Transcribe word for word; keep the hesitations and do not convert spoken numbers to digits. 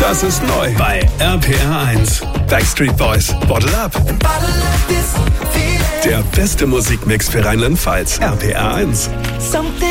Das ist neu bei R P R eins. Backstreet Boys, Bottle Up. Der beste Musikmix für Rheinland-Pfalz. R P R eins.